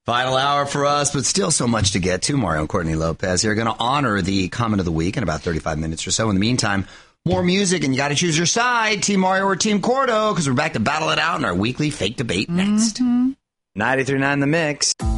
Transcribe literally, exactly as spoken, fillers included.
Final hour for us, but still so much to get to. Mario and Courtney Lopez here are going to honor the comment of the week in about thirty-five minutes or so. In the meantime, more music, and you got to choose your side, Team Mario or Team Cordo, because we're back to battle it out in our weekly fake debate next. Mm-hmm. ninety-three point nine The Mix.